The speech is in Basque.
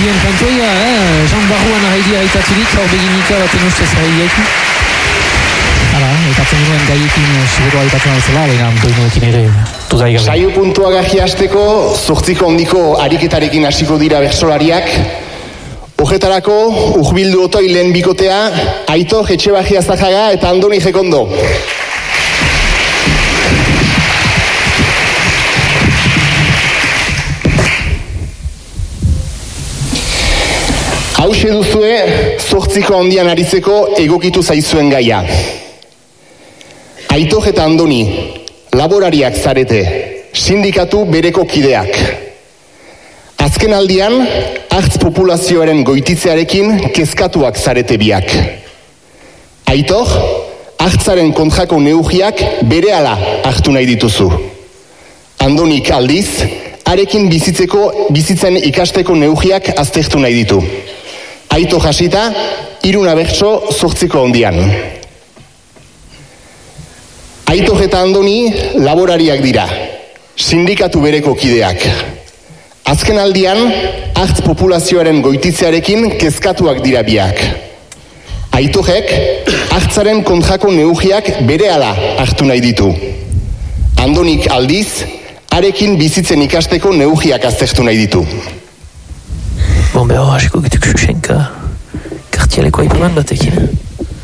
dien kantoia, Jean Barruan arraidia aitaturik, hor beginika baten ustez arraidiaekin. Hala, aitatzen duen gaiekin seguro aitatzen alzela, baina doinuekin ere dudai gabe. Saio puntua gaji hasteko, 8 handiko ariketarekin hasiko dira bertsolariak. Horretarako, urbildu otoi lehen bikotea, Aitor Etxebarria Zajaga eta Andoni Jekondo. Hauxe duzue, 8 handian aritzeko egokitu zaizuen gaia. Aitor eta Andoni, laborariak zarete, sindikatu bereko kideak. Azken aldian, hartz populazioaren goititzearekin kezkatuak zarete biak. Aitor, hartzaren kontrako neugiak berehala hartu nahi dituzu. Andonik aldiz, arekin bizitzen ikasteko neugiak aztertu nahi ditu. Aitor hasita, 3 bertso 8 handian. Aitor eta Andoni laborariak dira, sindikatu bereko kideak. Azken aldian, hartz populazioaren goititzearekin kezkatuak dira biak. Aitorek, hartzaren kontrako neugiak berehala hartu nahi ditu. Andonik aldiz, arekin bizitzen ikasteko neugiak aztertu nahi ditu. Bon, hasiko gituk Xuxenka, kartialeko aipaman batekin.